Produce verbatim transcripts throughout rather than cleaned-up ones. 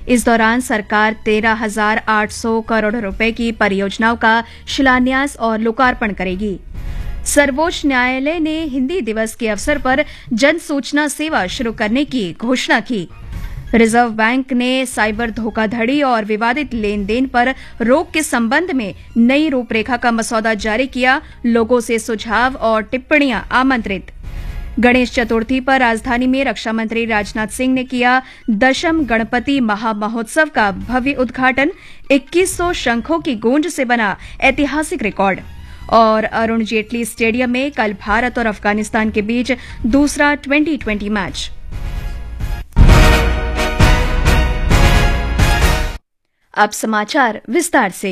इस दौरान सरकार तेरह हजार आठ सौ करोड़ रुपए की परियोजनाओं का शिलान्यास और लोकार्पण करेगी। सर्वोच्च न्यायालय ने हिंदी दिवस के अवसर पर जन सूचना सेवा शुरू करने की घोषणा की। रिजर्व बैंक ने साइबर धोखाधड़ी और विवादित लेन देन पर रोक के संबंध में नई रूपरेखा का मसौदा जारी किया। लोगों से सुझाव और टिप्पणियां आमंत्रित। गणेश चतुर्थी पर राजधानी में रक्षा मंत्री राजनाथ सिंह ने किया दशम गणपति महामहोत्सव का भव्य उद्घाटन। इक्कीस सौ शंखों की गूंज से बना ऐतिहासिक रिकॉर्ड। और अरुण जेटली स्टेडियम में कल भारत और अफगानिस्तान के बीच दूसरा ट्वेंटी ट्वेंटी मैच। अब समाचार विस्तार से।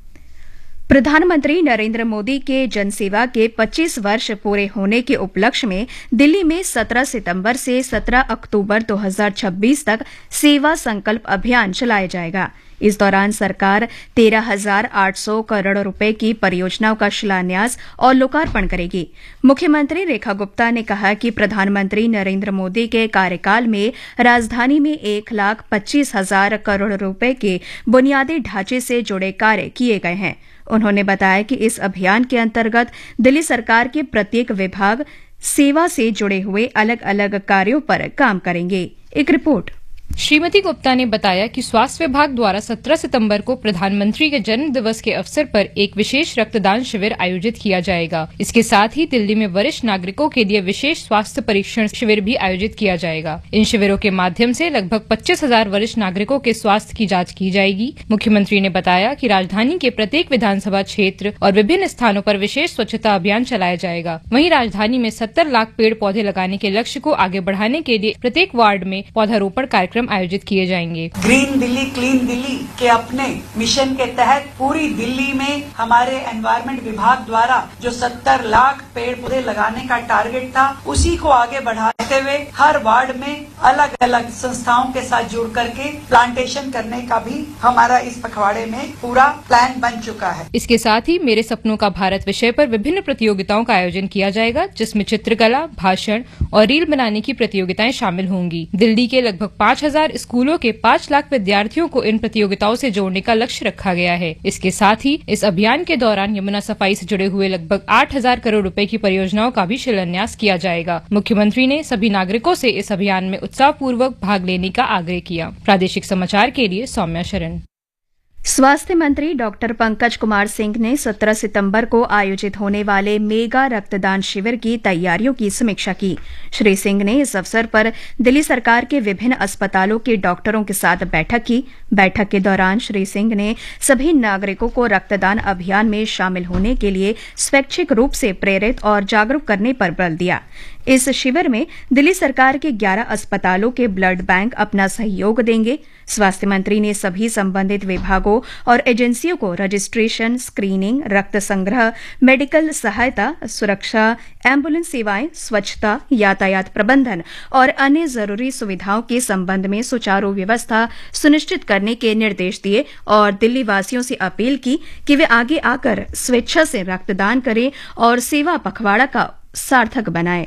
प्रधानमंत्री नरेंद्र मोदी के जनसेवा के पच्चीस वर्ष पूरे होने के उपलक्ष्य में दिल्ली में सत्रह सितंबर से सत्रह अक्टूबर दो हज़ार छब्बीस तक सेवा संकल्प अभियान चलाया जाएगा। इस दौरान सरकार तेरह हजार आठ सौ करोड़ रुपए की परियोजनाओं का शिलान्यास और लोकार्पण करेगी। मुख्यमंत्री रेखा गुप्ता ने कहा कि प्रधानमंत्री नरेंद्र मोदी के कार्यकाल में राजधानी में एक लाख पच्चीस हजार करोड़ रुपए के बुनियादी ढांचे से जुड़े कार्य किए गए हैं। उन्होंने बताया कि इस अभियान के अंतर्गत दिल्ली सरकार के प्रत्येक विभाग सेवा से जुड़े हुए अलग अलग कार्यों पर काम करेंगे। एक रिपोर्ट। श्रीमती गुप्ता ने बताया कि स्वास्थ्य विभाग द्वारा सत्रह सितंबर को प्रधानमंत्री के जन्म दिवस के अवसर पर एक विशेष रक्तदान शिविर आयोजित किया जाएगा। इसके साथ ही दिल्ली में वरिष्ठ नागरिकों के लिए विशेष स्वास्थ्य परीक्षण शिविर भी आयोजित किया जाएगा। इन शिविरों के माध्यम से लगभग पच्चीस हजार वरिष्ठ नागरिकों के स्वास्थ्य की जांच की जाएगी। मुख्यमंत्री ने बताया कि राजधानी के प्रत्येक विधानसभा क्षेत्र और विभिन्न स्थानों पर विशेष स्वच्छता अभियान चलाया जाएगा। वहीं राजधानी में सत्तर लाख पेड़ पौधे लगाने के लक्ष्य को आगे बढ़ाने के लिए प्रत्येक वार्ड में पौधारोपण कार्यक्रम आयोजित किए जाएंगे। ग्रीन दिल्ली क्लीन दिल्ली के अपने मिशन के तहत पूरी दिल्ली में हमारे एनवायरमेंट विभाग द्वारा जो सत्तर लाख पेड़ पौधे लगाने का टारगेट था, उसी को आगे बढ़ाते हुए हर वार्ड में अलग अलग संस्थाओं के साथ जुड़ करके प्लांटेशन करने का भी हमारा इस पखवाड़े में पूरा प्लान बन चुका है। इसके साथ ही मेरे सपनों का भारत विषय पर विभिन्न प्रतियोगिताओं का आयोजन किया जाएगा, जिसमें चित्रकला, भाषण और रील बनाने की प्रतियोगिताएं शामिल होंगी। दिल्ली के लगभग पाँच हजार स्कूलों के पाँच लाख विद्यार्थियों को इन प्रतियोगिताओं से जोड़ने का लक्ष्य रखा गया है। इसके साथ ही इस अभियान के दौरान यमुना सफाई से जुड़े हुए लगभग आठ हजार करोड़ रुपए की परियोजनाओं का भी शिलान्यास किया जाएगा। मुख्यमंत्री ने सभी नागरिकों से इस अभियान में उत्साहपूर्वक भाग लेने का आग्रह किया। प्रादेशिक समाचार के लिए सौम्या शरण। स्वास्थ्य मंत्री डॉक्टर पंकज कुमार सिंह ने सत्रह सितंबर को आयोजित होने वाले मेगा रक्तदान शिविर की तैयारियों की समीक्षा की। श्री सिंह ने इस अवसर पर दिल्ली सरकार के विभिन्न अस्पतालों के डॉक्टरों के साथ बैठक की। बैठक के दौरान श्री सिंह ने सभी नागरिकों को रक्तदान अभियान में शामिल होने के लिए स्वैच्छिक रूप से प्रेरित और जागरूक करने पर बल दिया। इस शिविर में दिल्ली सरकार के ग्यारह अस्पतालों के ब्लड बैंक अपना सहयोग देंगे। स्वास्थ्य मंत्री ने सभी संबंधित विभागों और एजेंसियों को रजिस्ट्रेशन, स्क्रीनिंग, रक्त संग्रह, मेडिकल सहायता, सुरक्षा, एम्बुलेंस सेवाएं, स्वच्छता, यातायात प्रबंधन और अन्य जरूरी सुविधाओं के संबंध में सुचारू व्यवस्था सुनिश्चित करने के निर्देश दिए और दिल्ली वासियों से अपील की कि वे आगे आकर स्वेच्छा से रक्तदान करें और सेवा पखवाड़ा का सार्थक बनाएं।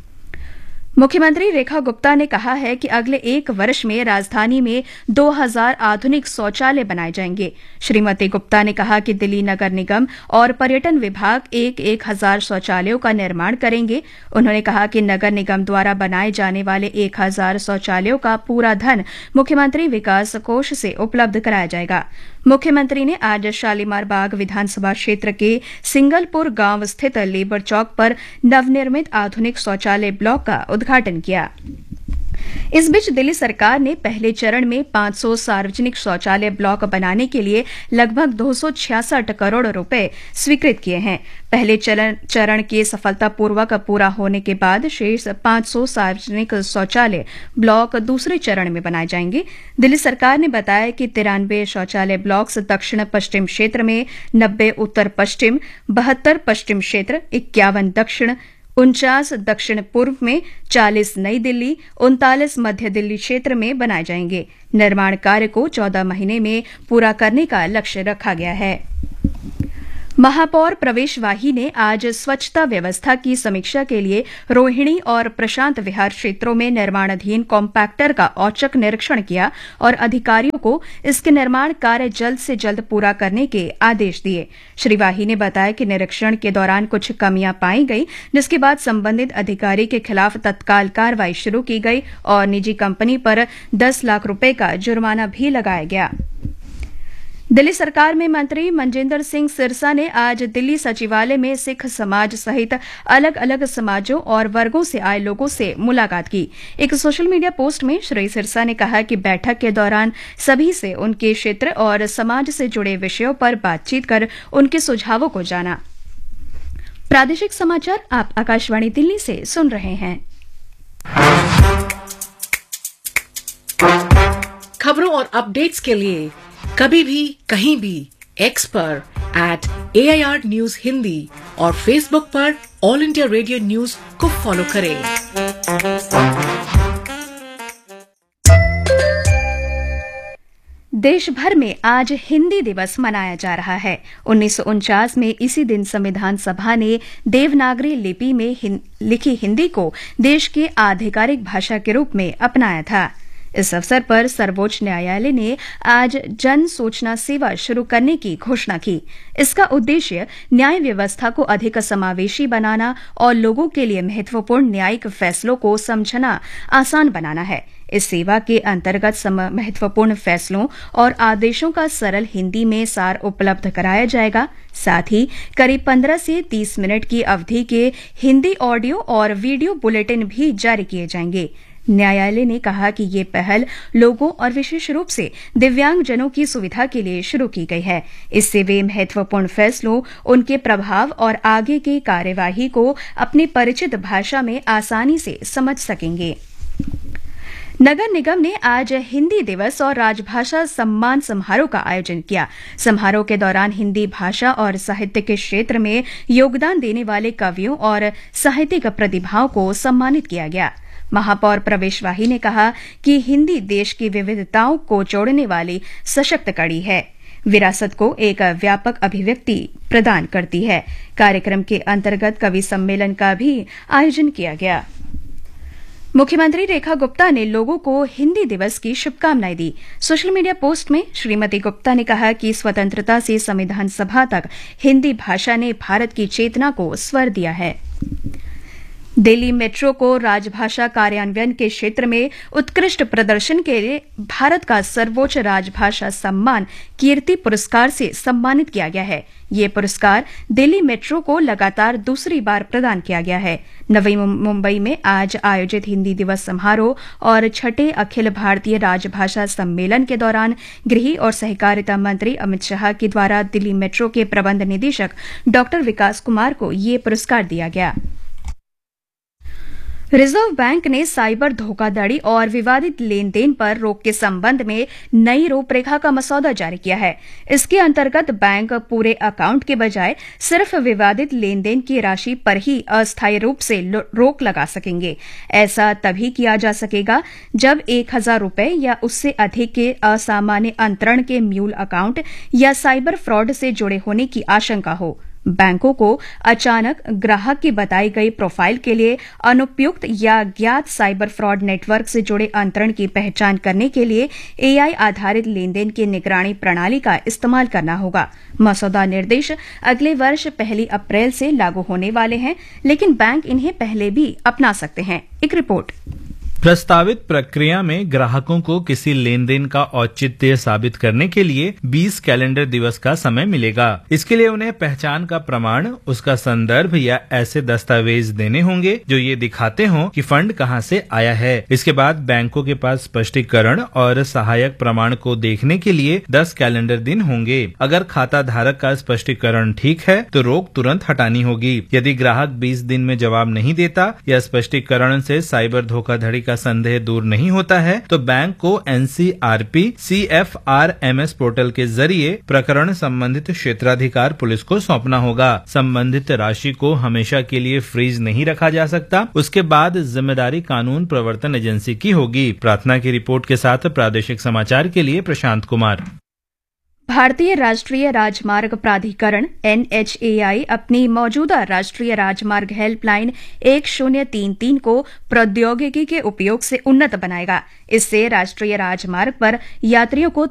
मुख्यमंत्री रेखा गुप्ता ने कहा है कि अगले एक वर्ष में राजधानी में दो हजार आधुनिक शौचालय बनाए जाएंगे। श्रीमती गुप्ता ने कहा कि दिल्ली नगर निगम और पर्यटन विभाग एक एक हजार शौचालयों का निर्माण करेंगे। उन्होंने कहा कि नगर निगम द्वारा बनाए जाने वाले एक हजार शौचालयों का पूरा धन मुख्यमंत्री विकास कोष से उपलब्ध कराया जाएगा। मुख्यमंत्री ने आज शालीमार बाग विधानसभा क्षेत्र के सिंगलपुर गांव स्थित लेबर चौक पर नवनिर्मित आधुनिक शौचालय ब्लॉक का उद्घाटन किया। इस बीच दिल्ली सरकार ने पहले चरण में पाँच सौ सार्वजनिक शौचालय ब्लॉक बनाने के लिए लगभग दो सौ छियासठ करोड़ रुपए स्वीकृत किए हैं। पहले चरण के सफलतापूर्वक पूरा होने के बाद शेष पाँच सौ सार्वजनिक शौचालय ब्लॉक दूसरे चरण में बनाए जाएंगे। दिल्ली सरकार ने बताया कि तिरानवे शौचालय ब्लॉक्स दक्षिण पश्चिम क्षेत्र में, नब्बे उत्तर पश्चिम, बहत्तर पश्चिम क्षेत्र, इक्यावन दक्षिण, उनचास दक्षिण पूर्व में, चालीस नई दिल्ली, उनतालीस मध्य दिल्ली क्षेत्र में बनाए जाएंगे। निर्माण कार्य को चौदह महीने में पूरा करने का लक्ष्य रखा गया है। महापौर प्रवेश वाही ने आज स्वच्छता व्यवस्था की समीक्षा के लिए रोहिणी और प्रशांत विहार क्षेत्रों में निर्माणाधीन कॉम्पैक्टर का औचक निरीक्षण किया और अधिकारियों को इसके निर्माण कार्य जल्द से जल्द पूरा करने के आदेश दिए। श्री वाही ने बताया कि निरीक्षण के दौरान कुछ कमियां पाई गई, जिसके बाद संबंधित अधिकारी के खिलाफ तत्काल कार्रवाई शुरू की गई और निजी कंपनी पर दस लाख रुपए का जुर्माना भी लगाया गया। दिल्ली सरकार में मंत्री मनजिंदर सिंह सिरसा ने आज दिल्ली सचिवालय में सिख समाज सहित अलग अलग समाजों और वर्गों से आए लोगों से मुलाकात की। एक सोशल मीडिया पोस्ट में श्री सिरसा ने कहा कि बैठक के दौरान सभी से उनके क्षेत्र और समाज से जुड़े विषयों पर बातचीत कर उनके सुझावों को जाना। प्रादेशिक समाचार आप आकाशवाणी दिल्ली से सुन रहे हैं। खबरों और अपडेट्स के लिए कभी भी कहीं भी एक्स पर eight A I R news Hindi और फेसबुक पर ऑल इंडिया रेडियो न्यूज को फॉलो करें। देश भर में आज हिंदी दिवस मनाया जा रहा है। उन्नीस सौ उनचास में इसी दिन संविधान सभा ने देवनागरी लिपि में हिं, लिखी हिंदी को देश की आधिकारिक भाषा के रूप में अपनाया था। इस अवसर पर सर्वोच्च न्यायालय ने आज जन सूचना सेवा शुरू करने की घोषणा की। इसका उद्देश्य न्याय व्यवस्था को अधिक समावेशी बनाना और लोगों के लिए महत्वपूर्ण न्यायिक फैसलों को समझना आसान बनाना है। इस सेवा के अंतर्गत महत्वपूर्ण फैसलों और आदेशों का सरल हिंदी में सार उपलब्ध कराया जाएगा। साथ ही करीब पंद्रह से तीस मिनट की अवधि के हिंदी ऑडियो और वीडियो बुलेटिन भी जारी किए जाएंगे। न्यायालय ने कहा कि ये पहल लोगों और विशेष रूप से दिव्यांगजनों की सुविधा के लिए शुरू की गई है। इससे वे महत्वपूर्ण फैसलों, उनके प्रभाव और आगे की कार्यवाही को अपनी परिचित भाषा में आसानी से समझ सकेंगे। नगर निगम ने आज हिंदी दिवस और राजभाषा सम्मान समारोह का आयोजन किया। समारोह के दौरान हिंदी भाषा और साहित्य के क्षेत्र में योगदान देने वाले कवियों और साहित्यिक प्रतिभाओं को सम्मानित किया गया। महापौर प्रवेश वाही ने कहा कि हिंदी देश की विविधताओं को जोड़ने वाली सशक्त कड़ी है, विरासत को एक व्यापक अभिव्यक्ति प्रदान करती है। कार्यक्रम के अंतर्गत कवि सम्मेलन का भी आयोजन किया गया। मुख्यमंत्री रेखा गुप्ता ने लोगों को हिंदी दिवस की शुभकामनाएं दी। सोशल मीडिया पोस्ट में श्रीमती गुप्ता ने कहा कि स्वतंत्रता से संविधान सभा तक हिंदी भाषा ने भारत की चेतना को स्वर दिया है। दिल्ली मेट्रो को राजभाषा कार्यान्वयन के क्षेत्र में उत्कृष्ट प्रदर्शन के लिए भारत का सर्वोच्च राजभाषा सम्मान कीर्ति पुरस्कार से सम्मानित किया गया है। ये पुरस्कार दिल्ली मेट्रो को लगातार दूसरी बार प्रदान किया गया है। नवी मुंबई में आज आयोजित हिंदी दिवस समारोह और छठे अखिल भारतीय राजभाषा सम्मेलन के दौरान गृह और सहकारिता मंत्री अमित शाह के द्वारा दिल्ली मेट्रो के प्रबंध निदेशक डॉ विकास कुमार को ये पुरस्कार दिया गया। रिजर्व बैंक ने साइबर धोखाधड़ी और विवादित लेन देन पर रोक के संबंध में नई रूपरेखा का मसौदा जारी किया है। इसके अंतर्गत बैंक पूरे अकाउंट के बजाय सिर्फ विवादित लेन देन की राशि पर ही अस्थायी रूप से रोक लगा सकेंगे। ऐसा तभी किया जा सकेगा जब एक हजार रूपये या उससे अधिक के असामान्य अंतरण के म्यूल अकाउंट या साइबर फ्रॉड से जुड़े होने की आशंका हो। बैंकों को अचानक ग्राहक की बताई गई प्रोफाइल के लिए अनुपयुक्त या ज्ञात साइबर फ्रॉड नेटवर्क से जुड़े अंतरण की पहचान करने के लिए एआई आधारित लेनदेन की निगरानी प्रणाली का इस्तेमाल करना होगा। मसौदा निर्देश अगले वर्ष पहली अप्रैल से लागू होने वाले हैं, लेकिन बैंक इन्हें पहले भी अपना सकते हैं। एक रिपोर्ट। प्रस्तावित प्रक्रिया में ग्राहकों को किसी लेन देन का औचित्य साबित करने के लिए बीस कैलेंडर दिवस का समय मिलेगा। इसके लिए उन्हें पहचान का प्रमाण, उसका संदर्भ या ऐसे दस्तावेज देने होंगे जो ये दिखाते हों कि फंड कहां से आया है। इसके बाद बैंकों के पास स्पष्टीकरण और सहायक प्रमाण को देखने के लिए दस कैलेंडर दिन होंगे। अगर खाता धारक का स्पष्टीकरण ठीक है तो रोक तुरंत हटानी होगी। यदि ग्राहक बीस दिन में जवाब नहीं देता या स्पष्टीकरण से साइबर धोखाधड़ी का संदेह दूर नहीं होता है तो बैंक को N C R P C F R M S portal के जरिए प्रकरण संबंधित क्षेत्राधिकार पुलिस को सौंपना होगा। संबंधित राशि को हमेशा के लिए फ्रीज नहीं रखा जा सकता। उसके बाद जिम्मेदारी कानून प्रवर्तन एजेंसी की होगी। प्रार्थना की रिपोर्ट के साथ प्रादेशिक समाचार के लिए प्रशांत कुमार। भारतीय राष्ट्रीय राजमार्ग प्राधिकरण एन एच ए आई अपनी मौजूदा राष्ट्रीय राजमार्ग हेल्पलाइन एक शून्य तीन तीन को प्रौद्योगिकी के उपयोग से उन्नत बनाएगा। इससे राष्ट्रीय राजमार्ग पर यात्रियों को